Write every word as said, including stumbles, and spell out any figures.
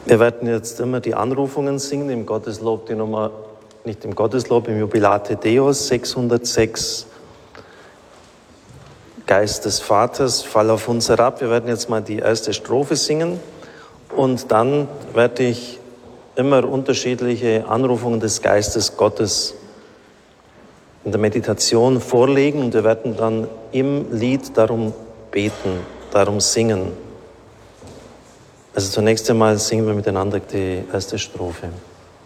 Wir werden jetzt immer die Anrufungen singen, im Gotteslob die Nummer, nicht im Gotteslob, im Jubilate Deus sechshundertsechs. Geist des Vaters, fall auf uns herab. Wir werden jetzt mal die erste Strophe singen und dann werde ich immer unterschiedliche Anrufungen des Geistes Gottes in der Meditation vorlegen und wir werden dann im Lied darum beten, darum singen. Also zunächst einmal singen wir miteinander die erste Strophe.